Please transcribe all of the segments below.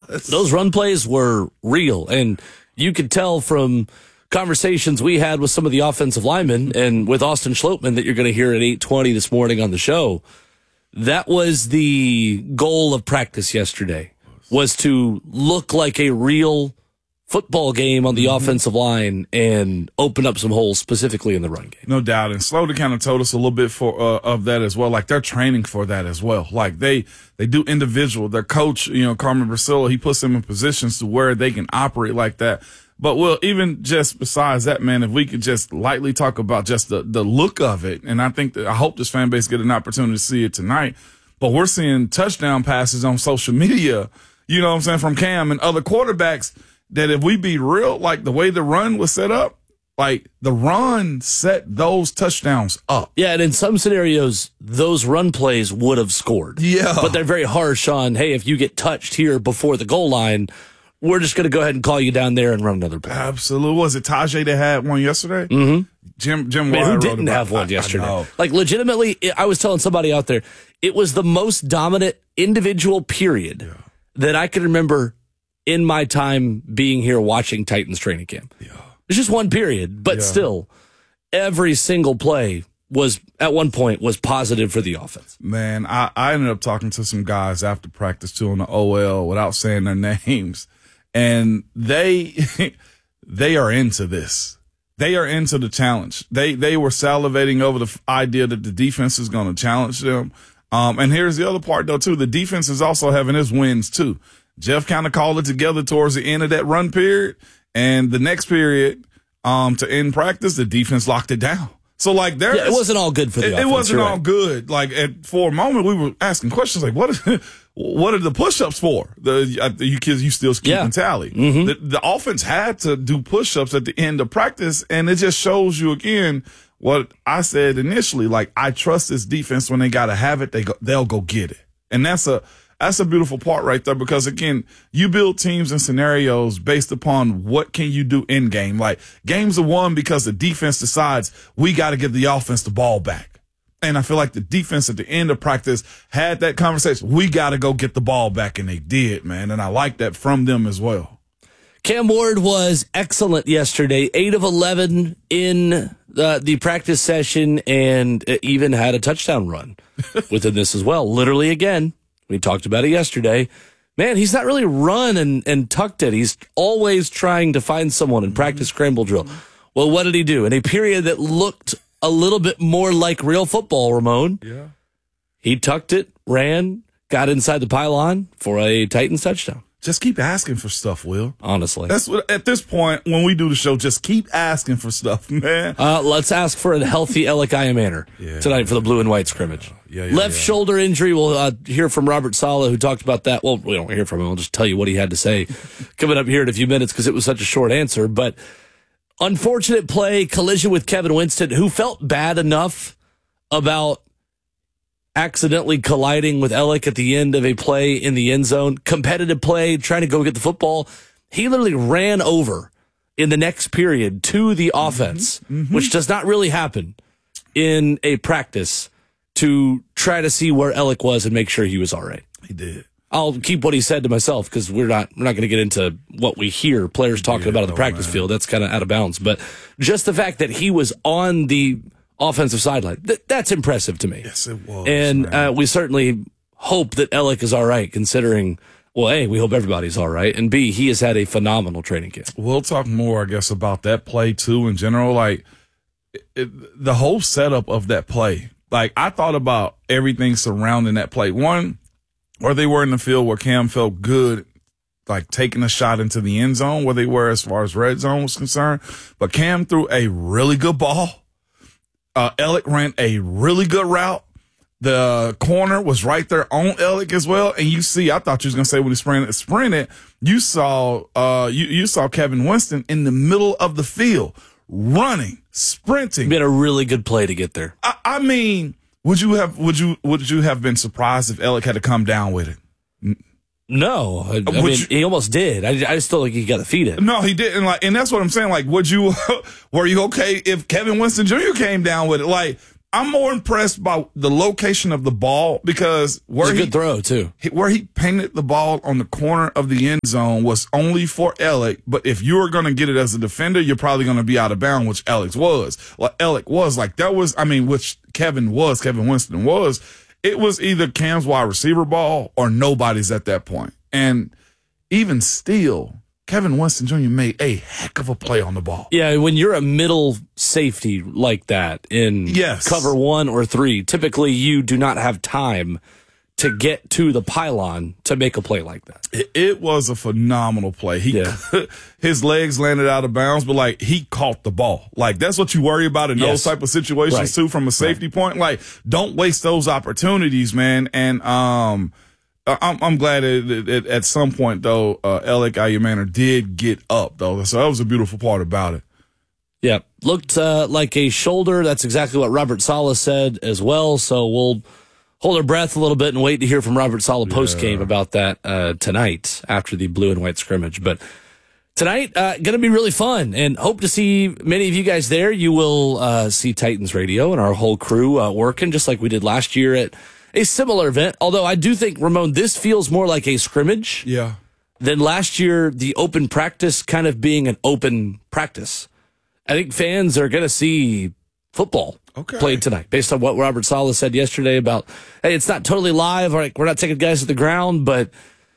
Those run plays were real, and you could tell from conversations we had with some of the offensive linemen and with Austin Schlottman that you're going to hear at 8:20 this morning on the show. That was the goal of practice yesterday, was to look like a real football game on the offensive line and open up some holes specifically in the run game. No doubt. And Slaughter kind of told us a little bit of that as well. Like, they're training for that as well. Like, they do individual. Their coach, Carmen Brasilla, he puts them in positions to where they can operate like that. But, Will, even just besides that, man, if we could just lightly talk about just the look of it, and I hope this fan base get an opportunity to see it tonight, but we're seeing touchdown passes on social media, you know what I'm saying, from Cam and other quarterbacks, that if we be real, like the way the run was set up, like the run set those touchdowns up. Yeah, and in some scenarios, those run plays would have scored. Yeah. But they're very harsh on, hey, if you get touched here before the goal line, we're just going to go ahead and call you down there and run another play. Absolutely. Was it Tajay that had one yesterday? Mm-hmm. Jim Man, Wyatt who didn't have one yesterday? Like, legitimately, I was telling somebody out there, it was the most dominant individual period that I can remember in my time being here watching Titans training camp. Yeah. It's just one period, but still, every single play was, at one point, was positive for the offense. Man, I ended up talking to some guys after practice, too, on the OL without saying their names, and they are into this. They are into the challenge. They were salivating over the idea that the defense is going to challenge them. And here's the other part, though, too. The defense is also having its wins, too. Jeff kind of called it together towards the end of that run period, and the next period to end practice, the defense locked it down. So, like, it wasn't all good for the offense. It wasn't all good. Like, for a moment, we were asking questions like, what are the push-ups for? You kids, you still keeping tally. Mm-hmm. The offense had to do push-ups at the end of practice, and it just shows you again what I said initially. Like, I trust this defense when they got to have it, they'll go get it. And that's a beautiful part right there, because, again, you build teams and scenarios based upon what can you do in game. Like, games are won because the defense decides we got to give the offense the ball back. And I feel like the defense at the end of practice had that conversation. We got to go get the ball back, and they did, man. And I like that from them as well. Cam Ward was excellent yesterday, 8 of 11 in the practice session, and even had a touchdown run within this as well. Literally, again. We talked about it yesterday. Man, he's not really run and tucked it. He's always trying to find someone in practice scramble drill. Well, what did he do? In a period that looked a little bit more like real football, Ramon, he tucked it, ran, got inside the pylon for a Titans touchdown. Just keep asking for stuff, Will. Honestly. That's what, at this point, when we do the show, just keep asking for stuff, man. Let's ask for a healthy Alec Iamaner tonight for the blue and white scrimmage. Left shoulder injury. We'll hear from Robert Saleh, who talked about that. Well, we don't hear from him. I'll just tell you what he had to say coming up here in a few minutes, because it was such a short answer. But unfortunate play, collision with Kevin Winston, who felt bad enough about accidentally colliding with Alec at the end of a play in the end zone, competitive play, trying to go get the football. He literally ran over in the next period to the offense, which does not really happen in a practice, to try to see where Alec was and make sure he was all right. He did. I'll keep what he said to myself, because we're not going to get into what we hear players talking about on the practice field. That's kind of out of bounds. But just the fact that he was on the offensive sideline, that's impressive to me. Yes, it was. And we certainly hope that Alec is all right, considering, well, A, we hope everybody's all right, and B, he has had a phenomenal training camp. We'll talk more, I guess, about that play, too, in general. Like, the whole setup of that play. Like, I thought about everything surrounding that play. One, where they were in the field where Cam felt good, like taking a shot into the end zone, where they were as far as red zone was concerned. But Cam threw a really good ball. Alec ran a really good route. The corner was right there on Alec as well. And you see, I thought you was going to say when he sprinted, you saw Kevin Winston in the middle of the field, running, sprinting. Been a really good play to get there. I mean, would you have been surprised if Alec had to come down with it? No, I mean, he almost did. I just still think he got to feed it. No, he didn't. Like, and that's what I'm saying. Like, were you okay if Kevin Winston Jr. came down with it? Like, I'm more impressed by the location of the ball because where good throw too. Where he painted the ball on the corner of the end zone was only for Alec. But if you were going to get it as a defender, you're probably going to be out of bounds, which Alec was. Which Kevin Winston was. It was either Cam's wide receiver ball or nobody's at that point. And even still, Kevin Winston Jr. made a heck of a play on the ball. Yeah, when you're a middle safety like that in cover 1 or 3, typically you do not have time to get to the pylon to make a play like that. It was a phenomenal play. His legs landed out of bounds, but he caught the ball. That's what you worry about in those type of situations too, from a safety point. Don't waste those opportunities, man. And I'm glad at some point, though, Alec Ayumanor did get up, though. So that was a beautiful part about it. Yeah. Looked like a shoulder. That's exactly what Robert Saleh said as well. So we'll hold our breath a little bit and wait to hear from Robert Saleh post-game about that tonight after the blue and white scrimmage. But tonight, going to be really fun, and hope to see many of you guys there. You will see Titans Radio and our whole crew working just like we did last year at a similar event, although I do think, Ramon, this feels more like a scrimmage than last year, the open practice kind of being an open practice. I think fans are going to see football played tonight, based on what Robert Saleh said yesterday about, hey, it's not totally live, we're not taking guys to the ground, but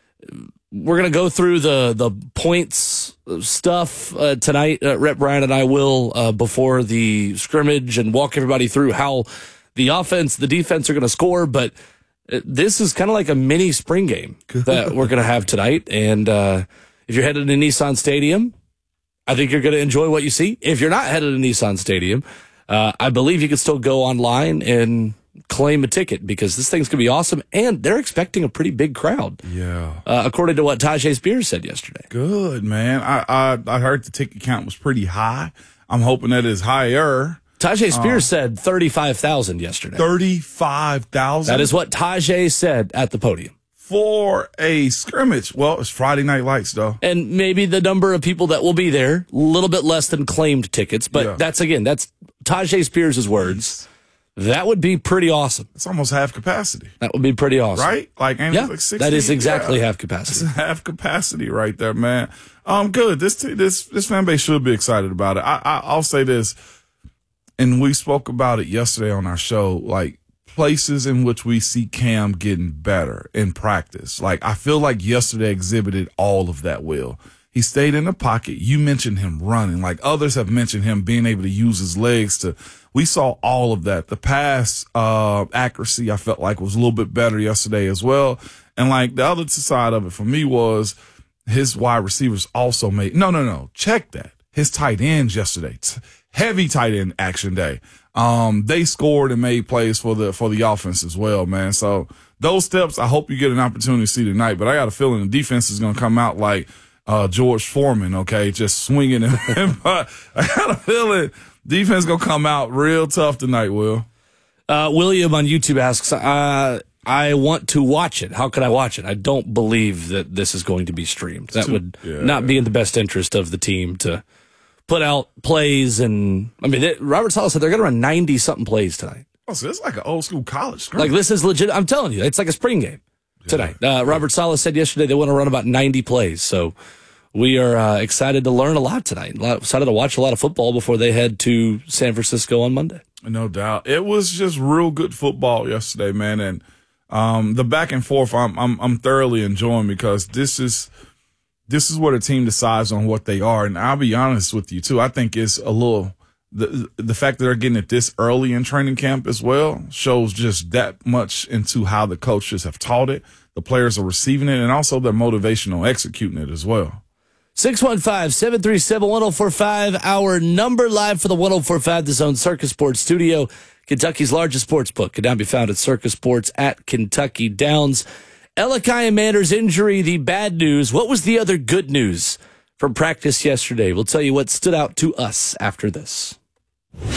we're going to go through the points stuff tonight. Rhett Bryant and I will before the scrimmage and walk everybody through how the offense, the defense are going to score, but this is kind of like a mini spring game that we're going to have tonight. And if you're headed to Nissan Stadium, I think you're going to enjoy what you see. If you're not headed to Nissan Stadium, I believe you can still go online and claim a ticket because this thing's going to be awesome. And they're expecting a pretty big crowd. Yeah. According to what Tyjae Spears said yesterday. Good, man. I heard the ticket count was pretty high. I'm hoping that is higher. Tyjae Spears said 35,000 yesterday. 35,000? That is what Tyjae said at the podium. For a scrimmage. Well, it's Friday Night Lights, though. And maybe the number of people that will be there, a little bit less than claimed tickets. But that's Tyjae Spears' words. That would be pretty awesome. It's almost half capacity. That would be pretty awesome. Right? Like 60? That is exactly half capacity. It's half capacity right there, man. Good. This fan base should be excited about it. I'll say this. And we spoke about it yesterday on our show, places in which we see Cam getting better in practice. I feel like yesterday exhibited all of that well. He stayed in the pocket. You mentioned him running. Others have mentioned him being able to use his legs we saw all of that. The pass accuracy, I felt like, was a little bit better yesterday as well. And the other side of it for me was his wide receivers also made, check that. His tight ends yesterday. Heavy tight end action day. They scored and made plays for the offense as well, man. So those steps, I hope you get an opportunity to see tonight. But I got a feeling the defense is going to come out like George Foreman, okay, just swinging. But I got a feeling defense is going to come out real tough tonight, Will. William on YouTube asks, I want to watch it. How can I watch it? I don't believe that this is going to be streamed. That would not be in the best interest of the team to put out plays. And Robert Saleh said they're going to run 90-something plays tonight. Oh, so it's like an old school college scrimmage. This is legit. I'm telling you, it's like a spring game tonight. Robert Saleh said yesterday they want to run about 90 plays. So we are excited to learn a lot tonight. Excited to watch a lot of football before they head to San Francisco on Monday. No doubt. It was just real good football yesterday, man. And the back and forth I'm thoroughly enjoying because this is where the team decides on what they are. And I'll be honest with you, too. I think it's a little the fact that they're getting it this early in training camp as well shows just that much into how the coaches have taught it. The players are receiving it, and also their motivation on executing it as well. 615-737-1045, our number live for the 1045 The Zone Circus Sports Studio, Kentucky's largest sports book. Can now be found at Circus Sports at Kentucky Downs. Alec Ayumanor's injury, the bad news. What was the other good news from practice yesterday? We'll tell you what stood out to us after this.